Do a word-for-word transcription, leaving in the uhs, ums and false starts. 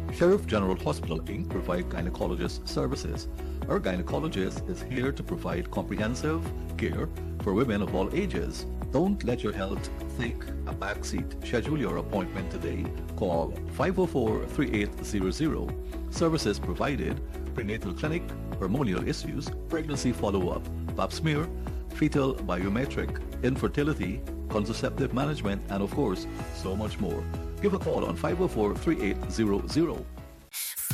Sheriff General Hospital Incorporated provide gynecologist services. Our gynecologist is here to provide comprehensive care for women of all ages. Don't let your health take a backseat. Schedule your appointment today. Call five oh four, three eight zero zero. Services provided: prenatal clinic, hormonal issues, pregnancy follow-up, pap smear, fetal biometric, infertility, contraceptive management, and of course, so much more. Give a call on five oh four, three eight zero zero.